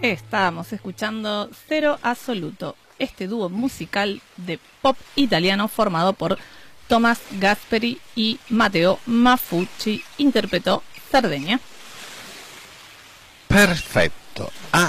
Estábamos escuchando Cero Assoluto, este dúo musical de pop italiano formado por Thomas Gasperi y Matteo Maffucci, interpretó Sardegna. Perfecto,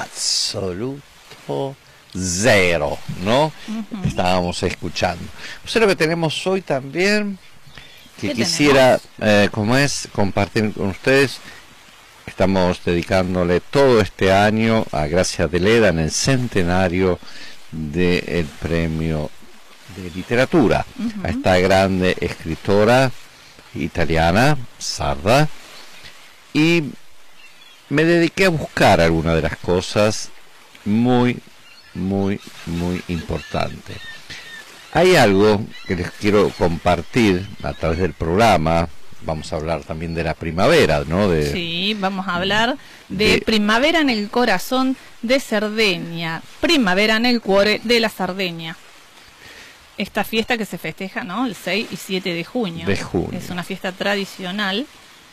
Assoluto Zero, ¿no? Estábamos escuchando. Pues lo que tenemos hoy también, que quisiera, compartir con ustedes. Estamos dedicándole todo este año a Grazia Deledda en el centenario del premio de literatura, a esta grande escritora italiana, sarda, y me dediqué a buscar algunas de las cosas muy importantes. Hay algo que les quiero compartir a través del programa. Vamos a hablar también de la primavera, ¿no? Sí, vamos a hablar de Primavera en el corazón de Sardegna, Primavera en el cuore de la Sardegna. Esta fiesta que se festeja, ¿no?, el 6 y 7 de junio. Es una fiesta tradicional.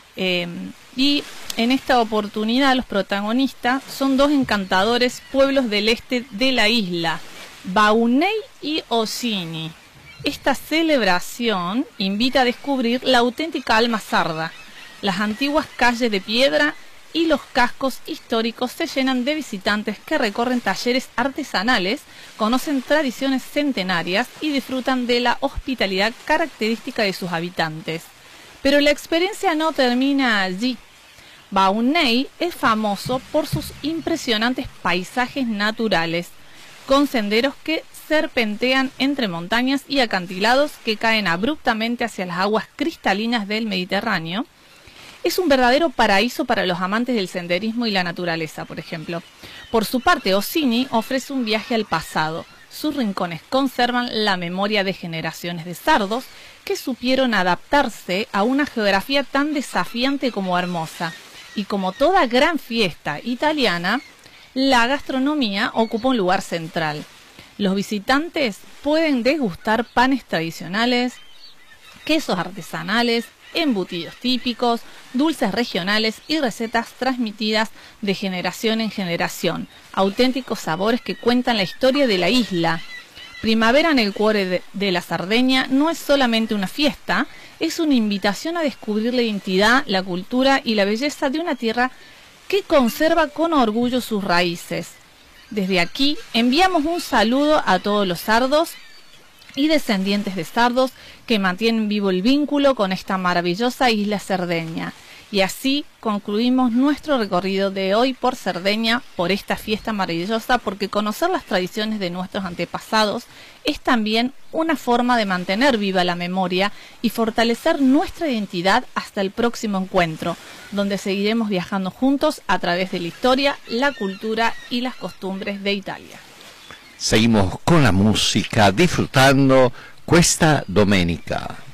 Y en esta oportunidad los protagonistas son dos encantadores pueblos del este de la isla, Baunei y Ossini. Esta celebración invita a descubrir la auténtica alma sarda. Las antiguas calles de piedra y los cascos históricos se llenan de visitantes que recorren talleres artesanales, conocen tradiciones centenarias y disfrutan de la hospitalidad característica de sus habitantes. Pero la experiencia no termina allí. Baunei es famoso por sus impresionantes paisajes naturales, con senderos que serpentean entre montañas y acantilados que caen abruptamente hacia las aguas cristalinas del Mediterráneo. Es un verdadero paraíso para los amantes del senderismo y la naturaleza, por ejemplo. Por su parte, Ossini ofrece un viaje al pasado. Sus rincones conservan la memoria de generaciones de sardos que supieron adaptarse a una geografía tan desafiante como hermosa. Y como toda gran fiesta italiana, la gastronomía ocupa un lugar central. Los visitantes pueden degustar panes tradicionales, quesos artesanales, embutidos típicos, dulces regionales y recetas transmitidas de generación en generación, auténticos sabores que cuentan la historia de la isla. Primavera en el cuore de la Sardegna no es solamente una fiesta, es una invitación a descubrir la identidad, la cultura y la belleza de una tierra que conserva con orgullo sus raíces. Desde aquí enviamos un saludo a todos los sardos y descendientes de sardos que mantienen vivo el vínculo con esta maravillosa isla sardeña. Y así concluimos nuestro recorrido de hoy por Sardegna, por esta fiesta maravillosa, porque conocer las tradiciones de nuestros antepasados es también una forma de mantener viva la memoria y fortalecer nuestra identidad hasta el próximo encuentro, donde seguiremos viajando juntos a través de la historia, la cultura y las costumbres de Italia. Seguimos con la música, disfrutando Questa Domenica.